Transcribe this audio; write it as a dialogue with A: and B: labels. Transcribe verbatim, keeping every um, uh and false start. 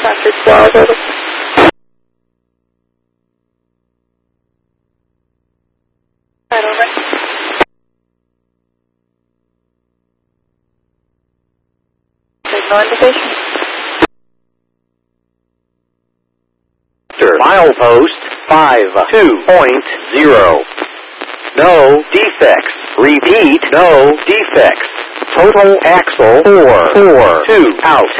A: Traffic twelve over. Right over. Signal indication.
B: Milepost five two point zero. No defects. Repeat, no defects. Total axle four four two out.